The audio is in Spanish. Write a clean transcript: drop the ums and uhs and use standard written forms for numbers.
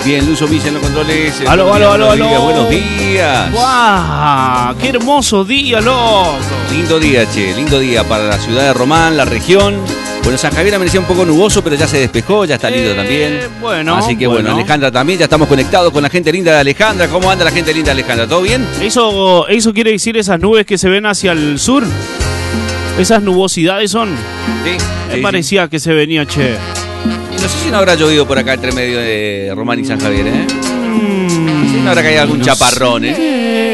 Bien, Luzo Villa en los controles. Aló. Buenos días. ¡Guau! ¡Qué hermoso día, loco! Lindo día, che. Lindo día para la ciudad de Román, la región. Bueno, San Javier amanecía un poco nuboso, pero ya se despejó, ya está lindo también. Bueno. Así que bueno, Alejandra también, ya estamos conectados con la gente linda de Alejandra. ¿Cómo anda la gente linda de Alejandra? ¿Todo bien? ¿Eso quiere decir esas nubes que se ven hacia el sur? ¿Esas nubosidades son? Sí. Me parecía que se venía, che. Y no sé si no habrá llovido por acá entre medio de Román y San Javier, ¿eh? Si no habrá caído algún chaparrón, ¿eh?